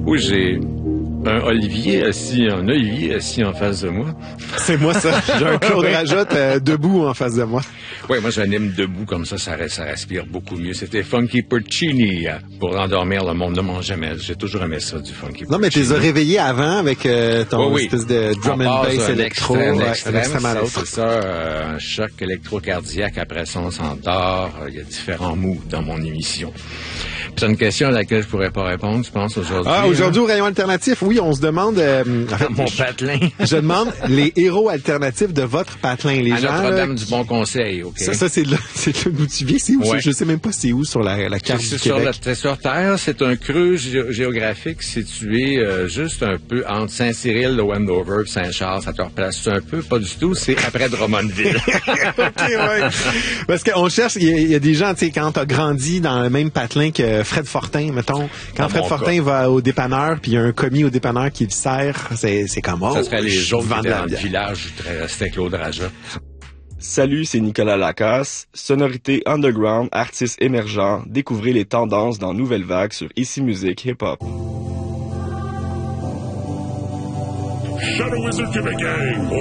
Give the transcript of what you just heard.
Oui, j'ai un olivier assis en face de moi. C'est moi, ça. J'ai un Claude Rajotte debout en face de moi. Oui, moi, j'anime debout, comme ça respire beaucoup mieux. C'était Funky Porcini pour endormir le monde. Ne mange jamais. J'ai toujours aimé ça, du Funky Porcini. Non, mais tu les as réveillés avant avec ton espèce de drum and bass électro. Extrême à l'autre. C'est ça, un choc électrocardiaque. Après ça, on s'endort. Il y a différents moods dans mon émission. Puis c'est une question à laquelle je pourrais pas répondre, je pense, aujourd'hui. Ah, aujourd'hui, au rayon alternatif, oui, on se demande... mon patelin. Je demande les héros alternatifs de votre patelin. Les à gens, Notre-Dame du Bon Conseil, OK? Ça, c'est là d'où tu viens. C'est où? Ouais. Je sais même pas c'est où sur la carte du Québec. C'est sur Terre. C'est un creux géographique situé juste un peu entre Saint-Cyril, le Wendover, Saint-Charles. Ça te replace un peu? Pas du tout. C'est après Drummondville. OK, ouais. Parce qu'on cherche, il y a des gens, tu sais, quand t'as grandi dans le même patelin que Fred Fortin, mettons, quand Fred Fortin va au dépanneur, puis il y a un commis au dépanneur qui le sert, c'est comme ça serait les autres qui étaient dans le bière. village où restait Claude Rajotte. Salut, c'est Nicolas Lacasse. Sonorité underground, artiste émergent. Découvrez les tendances dans Nouvelle Vague sur Ici Musique Hip Hop. Shadow Wizard to the gang.